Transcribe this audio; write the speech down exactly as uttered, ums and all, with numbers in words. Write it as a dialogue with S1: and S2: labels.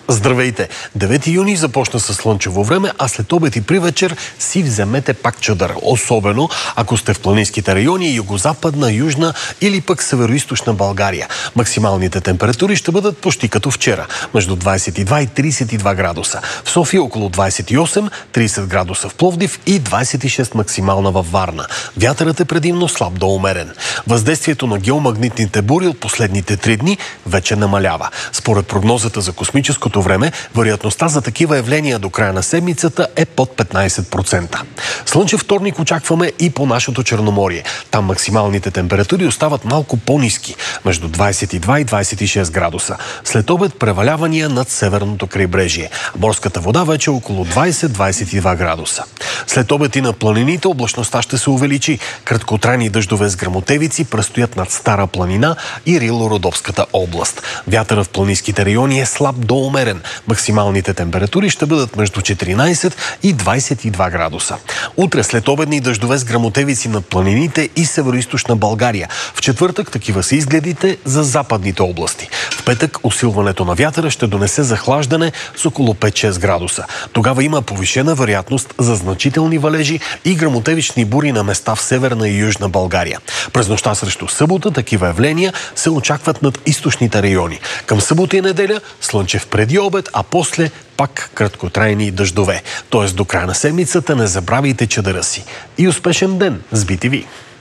S1: Здравейте! девети юни започна с слънчево време, а след обед и при вечер си вземете пак чадър. Особено ако сте в планинските райони, югозападна, южна или пък североизточна България. Максималните температури ще бъдат почти като вчера. Между двадесет и два и тридесет и два градуса. В София около двадесет и осем, тридесет градуса в Пловдив и двадесет и шест максимална във Варна. Вятърът е предимно слаб до умерен. Въздействието на геомагнитните бури от последните три дни вече намалява. Според прогнозата за космическото време, вероятността за такива явления до края на седмицата е под петнадесет процента. Слънчев вторник очакваме и по нашето Черноморие. Там максималните температури остават малко по-ниски, между двадесет и два и двадесет и шест градуса. След обед превалявания над северното крайбрежие. Морската вода вече е около двадесет до двадесет и два градуса. След обед и на планините облачността ще се увеличи. Краткотрайни дъждове с гръмотевици предстоят над Стара планина и Рило-Родопската област. Вятърът в планинските райони е слаб до умерен. Максималните температури ще бъдат между четиринадесет и двадесет и два градуса. Утре след обедни дъждове с гръмотевици над планините и североизточна България. В четвъртък такива са изгледите за западните области. В петък усилването на вятъра ще донесе захлаждане с около пет до шест градуса. Тогава има повишена вероятност за значителни валежи и гръмотевични бури на места в северна и южна България. През нощта срещу събота такива явления се очакват над източните райони. Към събота и неделя слънчев преди обед, а после пак краткотрайни дъждове. Тоест до края на седмицата не забравяйте чадъра си. И успешен ден с би ти ви!